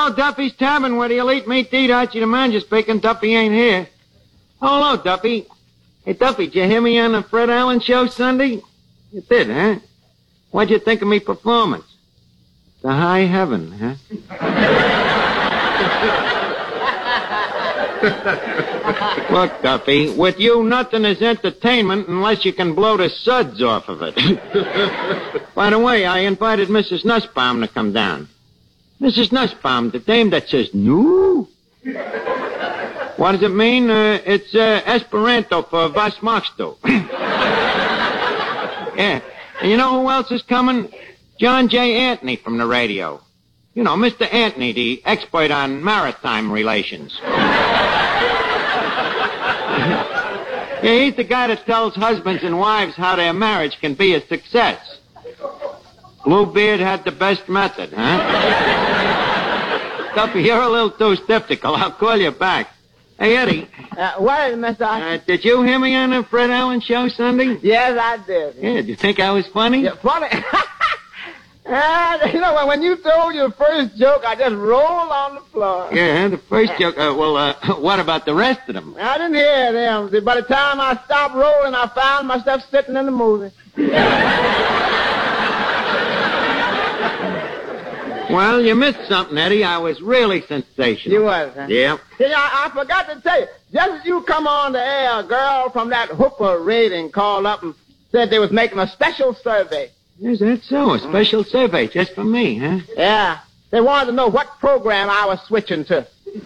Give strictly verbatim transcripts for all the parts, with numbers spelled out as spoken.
Hello, Duffy's Tavern, where the elite meat eat. Archie the manager speaking. Duffy ain't here. Oh, hello, Duffy. Hey, Duffy, did you hear me on the Fred Allen show Sunday? You did, huh? What'd you think of me performance? The high heaven, huh? Look, Duffy, with you, nothing is entertainment unless you can blow the suds off of it. By the way, I invited Missus Nussbaum to come down. Missus Nussbaum, the dame that says, no? What does it mean? Uh, it's uh, Esperanto for was machst du? Yeah. And you know who else is coming? John J. Anthony from the radio. You know, Mister Anthony, the expert on maritime relations. Yeah, he's the guy that tells husbands and wives how their marriage can be a success. Bluebeard had the best method, huh? Duffy, you're a little too skeptical. I'll call you back. Hey, Eddie. Uh, what is it, Mister Uh, did you hear me on the Fred Allen show Sunday? Yes, I did. Yeah, did you think I was funny? Yeah, funny? uh, you know, when you told your first joke, I just rolled on the floor. Yeah, the first joke. Uh, well, uh, what about the rest of them? I didn't hear them. See, by the time I stopped rolling, I found myself sitting in the movie. Well, you missed something, Eddie. I was really sensational. You was, huh? Yeah. See, I, I forgot to tell you, just as you come on the air, a girl from that Hooper rating called up and said they was making a special survey. Is that so? A special survey just for me, huh? Yeah. They wanted to know what program I was switching to.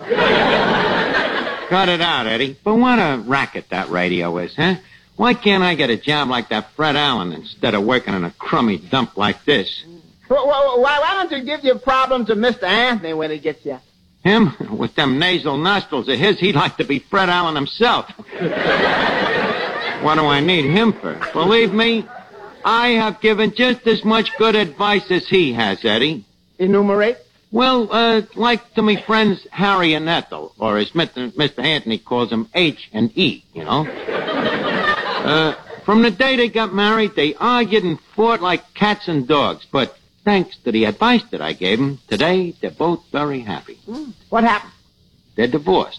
Cut it out, Eddie. But what a racket that radio is, huh? Why can't I get a job like that Fred Allen instead of working in a crummy dump like this? Well, well, why, why don't you give your problem to Mister Anthony when he gets you? Him? With them nasal nostrils of his, he'd like to be Fred Allen himself. What do I need him for? Believe me, I have given just as much good advice as he has, Eddie. Enumerate? Well, uh, like to me friends Harry and Ethel, or as Mister Mister Anthony calls them, H and E, you know? Uh, from the day they got married, they argued and fought like cats and dogs, but thanks to the advice that I gave them, today they're both very happy. Mm. What happened? They're divorced.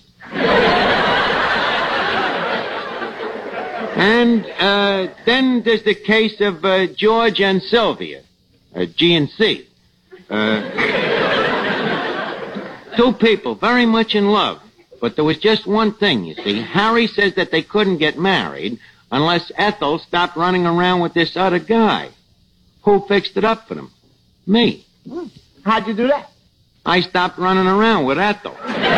And uh, then there's the case of uh, George and Sylvia, uh, G and C. Uh, two people very much in love. But there was just one thing, you see. Harry says that they couldn't get married unless Ethel stopped running around with this other guy. Who fixed it up for them? Me. Mm. How'd you do that? I stopped running around with Ethel.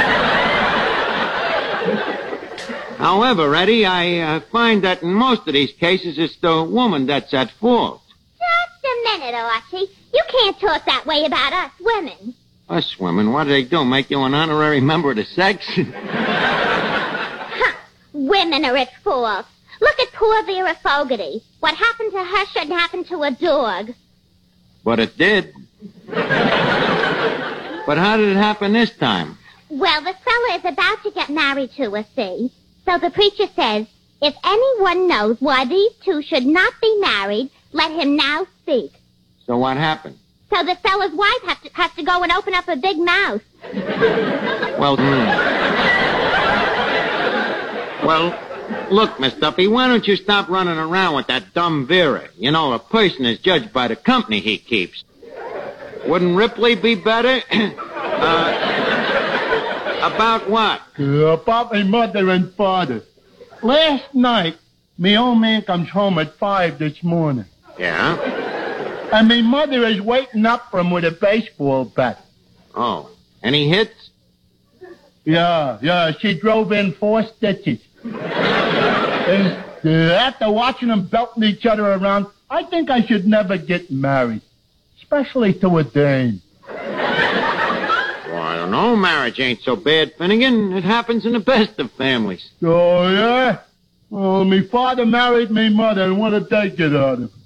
However, Eddie, I uh, find that in most of these cases it's the woman that's at fault. Just a minute, Archie. You can't talk that way about us women. Us women? What do they do, make you an honorary member of the sex? Huh. Women are at fault. Look at poor Vera Fogarty. What happened to her shouldn't happen to a dog. But it did. But how did it happen this time? Well, the fella is about to get married to her, see? So the preacher says, if anyone knows why these two should not be married, let him now speak. So what happened? So the fella's wife has to, has to go and open up her big mouth. Well, mm. Well, look, Miss Duffy, why don't you stop running around with that dumb Vera? You know, a person is judged by the company he keeps. Wouldn't Ripley be better? uh, about what? Uh, about my mother and father. Last night, me old man comes home at five this morning. Yeah? And me mother is waiting up for him with a baseball bat. Oh. Any hits? Yeah, yeah, she drove in four stitches. And uh, after watching them belting each other around, I think I should never get married. Especially to a dame. Well, I don't know. Marriage ain't so bad, Finnegan. It happens in the best of families. Oh, yeah? Well, me father married me mother, and what did they get out of it?